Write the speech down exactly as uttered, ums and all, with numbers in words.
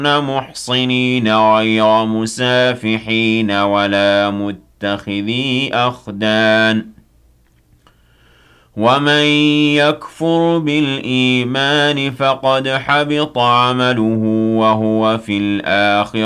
مُحْصِنِينَ غَيْرَ مُسَافِحِينَ وَلَا مُتَّخِذِي أَخْدَانٍ ۚ وَمَن يَكْفُرْ بِالْإِيمَانِ فَقَدْ حَبِطَ عَمَلُهُ وَهُوَ فِي الْآخِرَةِ